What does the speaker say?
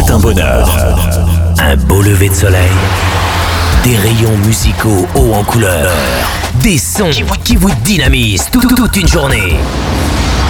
Matin Bonheur. Un beau lever de soleil, des rayons musicaux hauts en couleur, des sons qui vous dynamisent toute une journée.